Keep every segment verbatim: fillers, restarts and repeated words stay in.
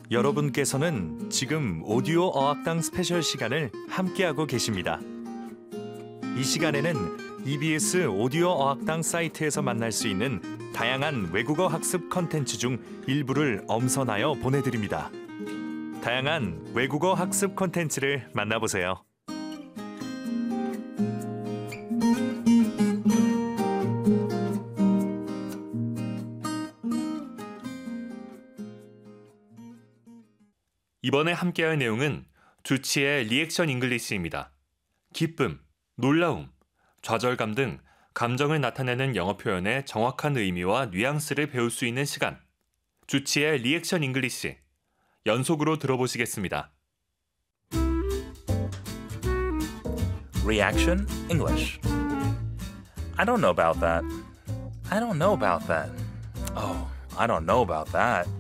여러분께서는 지금 오디오 어학당 스페셜 시간을 함께하고 계십니다. 이 시간에는 이비에스 오디오 어학당 사이트에서 만날 수 있는 다양한 외국어 학습 컨텐츠 중 일부를 엄선하여 보내드립니다. 다양한 외국어 학습 컨텐츠를 만나보세요. 이번에 함께할 내용은 주치의 리액션 잉글리시입니다. 기쁨, 놀라움, 좌절감 등 감정을 나타내는 영어 표현의 정확한 의미와 뉘앙스를 배울 수 있는 시간. 주치의 리액션 잉글리시. 연속으로 들어보시겠습니다. Reaction English. I don't know about that. I don't know about that. Oh, I don't know about that.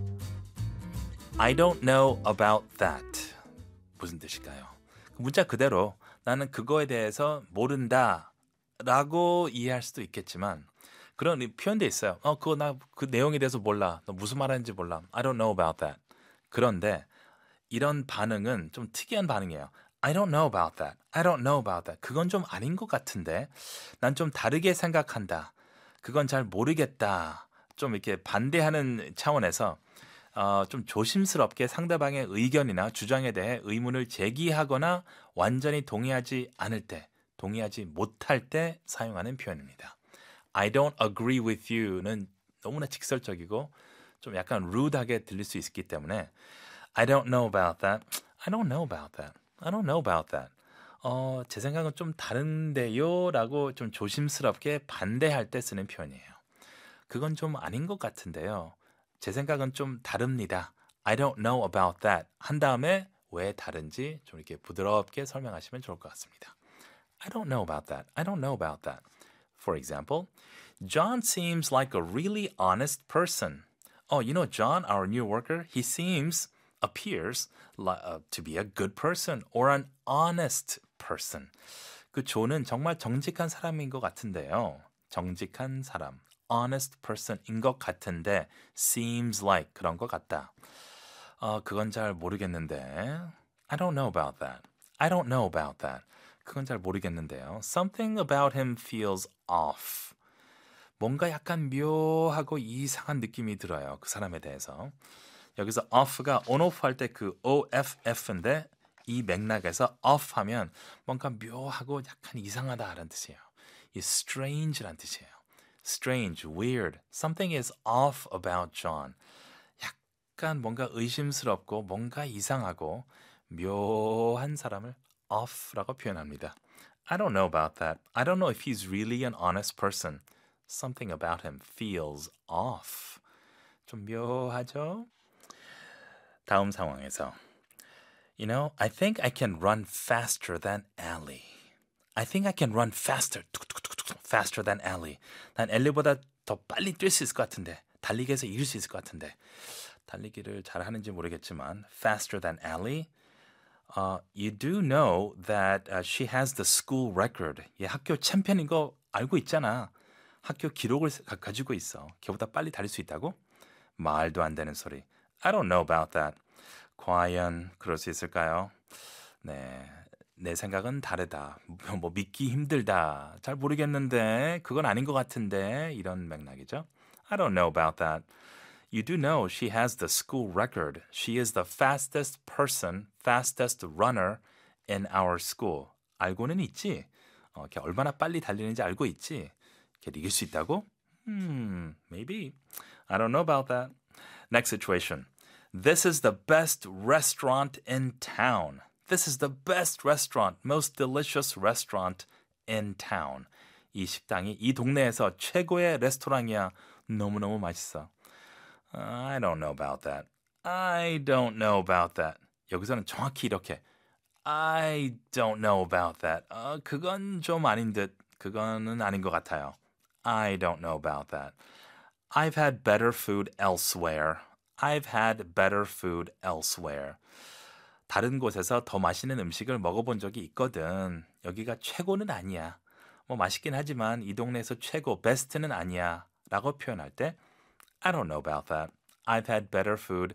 I don't know about that. 무슨 뜻일까요? 문자 그대로 나는 그거에 대해서 모른다 라고 이해할 수도 있겠지만 그런 표현도 있어요. 어, 그거 나 그 내용에 대해서 몰라. 너 무슨 말하는지 몰라. I don't know about that. 그런데 이런 반응은 좀 특이한 반응이에요. I don't know about that. I don't know about that. 그건 좀 아닌 것 같은데 난 좀 다르게 생각한다. 그건 잘 모르겠다. 좀 이렇게 반대하는 차원에서 어, 좀 조심스럽게 상대방의 의견이나 주장에 대해 의문을 제기하거나 완전히 동의하지 않을 때, 동의하지 못할 때 사용하는 표현입니다. I don't agree with you는 너무나 직설적이고 좀 약간 rude하게 들릴 수 있기 때문에 I don't know about that. I don't know about that. I don't know about that. 어, 제 생각은 좀 다른데요 라고 좀 조심스럽게 반대할 때 쓰는 표현이에요. 그건 좀 아닌 것 같은데요. 제 생각은 좀 다릅니다. I don't know about that. 한 다음에 왜 다른지 좀 이렇게 부드럽게 설명하시면 좋을 것 같습니다. I don't know about that. I don't know about that. For example, John seems like a really honest person. Oh, you know John, our new worker, he seems, appears like, uh, to be a good person or an honest person. 그 존은 정말 정직한 사람인 것 같은데요. 정직한 사람. honest person인 것 같은데 seems like 그런 것 같다. 어, 그건 잘 모르겠는데 I don't know about that. I don't know about that. 그건 잘 모르겠는데요. Something about him feels off. 뭔가 약간 묘하고 이상한 느낌이 들어요. 그 사람에 대해서. 여기서 off가 on-off 할 때 그 오에프에프인데 이 맥락에서 off 하면 뭔가 묘하고 약간 이상하다라는 뜻이에요. 이 strange라는 뜻이에요. strange, weird. Something is off about John. 약간 뭔가 의심스럽고 뭔가 이상하고 묘한 사람을 off라고 표현합니다. I don't know about that. I don't know if he's really an honest person. Something about him feels off. 좀 묘하죠? 다음 상황에서 You know, I think I can run faster than Allie. I think I can run faster. faster than Allie. 난 엘리보다 더 빨리 뛸 수 있을 것 같은데 달리기 해서 이길 수 있을 것 같은데 달리기를 잘 하는지 모르겠지만 faster than Allie. Uh, you do know that uh, she has the school record. 얘 학교 챔피언인 거 알고 있잖아. 학교 기록을 가, 가지고 있어. 걔보다 빨리 달릴 수 있다고? 말도 안 되는 소리. I don't know about that. 과연 그럴 수 있을까요? 네, 내 생각은 다르다. 뭐 믿기 힘들다. 잘 모르겠는데 그건 아닌 것 같은데 이런 맥락이죠. I don't know about that. You do know she has the school record. She is the fastest person, fastest runner in our school. 알고는 있지. 어, 걔 얼마나 빨리 달리는지 알고 있지. 걔 이길 수 있다고? Hmm, maybe. I don't know about that. Next situation. This is the best restaurant in town. This is the best restaurant, most delicious restaurant in town. 이 식당이 이 동네에서 최고의 레스토랑이야. 너무너무 맛있어. I don't know about that. I don't know about that. 여기서는 정확히 이렇게 I don't know about that. 어, 그건 좀 아닌 듯. 그거는 아닌 것 같아요. I don't know about that. I've had better food elsewhere. I've had better food elsewhere. 다른 곳에서 더 맛있는 음식을 먹어본 적이 있거든. 여기가 최고는 아니야. 뭐 맛있긴 하지만 이 동네에서 최고, 베스트는 아니야. 라고 표현할 때 I don't know about that. I've had better food